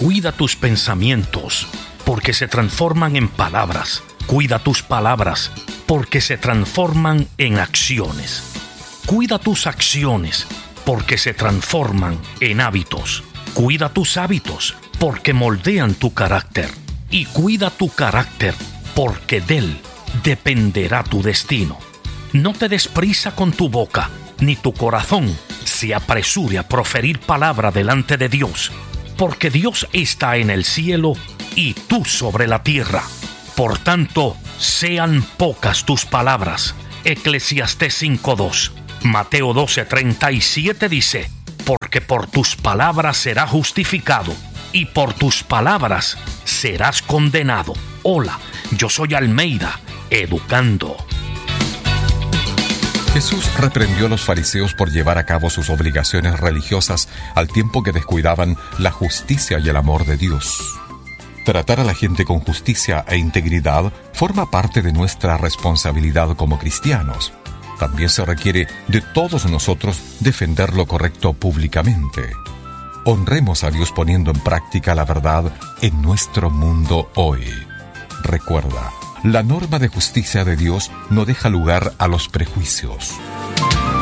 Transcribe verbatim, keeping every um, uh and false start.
Cuida tus pensamientos, porque se transforman en palabras. Cuida tus palabras, porque se transforman en acciones. Cuida tus acciones, porque se transforman en hábitos. Cuida tus hábitos, porque moldean tu carácter. Y cuida tu carácter, porque de él dependerá tu destino. No te des prisa con tu boca, ni tu corazón se apresure a proferir palabra delante de Dios, porque Dios está en el cielo y tú sobre la tierra. Por tanto, sean pocas tus palabras. Eclesiastés cinco dos. Mateo doce treinta y siete dice: porque por tus palabras serás justificado, y por tus palabras serás condenado. Hola, yo soy Almeida, educando. Jesús reprendió a los fariseos por llevar a cabo sus obligaciones religiosas al tiempo que descuidaban la justicia y el amor de Dios. Tratar a la gente con justicia e integridad forma parte de nuestra responsabilidad como cristianos. También se requiere de todos nosotros defender lo correcto públicamente. Honremos a Dios poniendo en práctica la verdad en nuestro mundo hoy. Recuerda, la norma de justicia de Dios no deja lugar a los prejuicios.